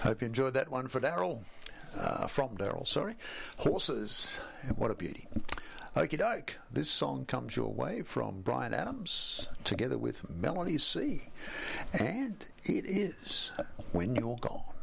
Hope you enjoyed that one for Daryl. From Daryl, sorry. Horses, what a beauty. Okie doke, this song comes your way from Bryan Adams together with Melanie C. And it is When You're Gone.